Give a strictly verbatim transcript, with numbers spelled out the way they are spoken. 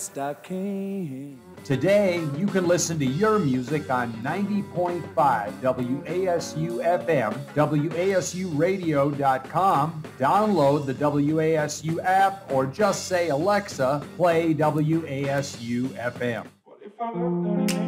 I can. Today, you can listen to your music on ninety point five W A S U F M, W A S U radio dot com, download the W A S U app, or just say, Alexa, play W A S U F M. Well, if I left,